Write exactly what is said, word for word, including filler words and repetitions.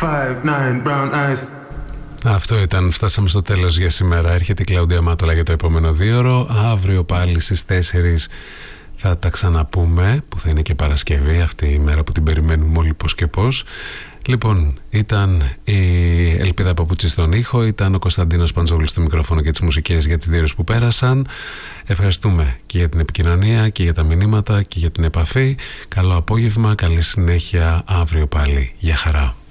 five nine brown eyes. Αυτό ήταν, φτάσαμε στο τέλος για σήμερα. Έρχεται η Κλαούντια Μάτολα για το επόμενο δίωρο. Αύριο πάλι στις τέσσερις θα τα ξαναπούμε, που θα είναι και Παρασκευή, αυτή η μέρα που την περιμένουμε όλοι πώς και πώς. Λοιπόν, ήταν η Ελπίδα Παπούτσι στον ήχο, ήταν ο Κωνσταντίνος Παντζόγλου στο μικρόφωνο και τις μουσικές για τις δύο ώρες που πέρασαν. Ευχαριστούμε και για την επικοινωνία και για τα μηνύματα και για την επαφή. Καλό απόγευμα, καλή συνέχεια, αύριο πάλι. Γεια χαρά.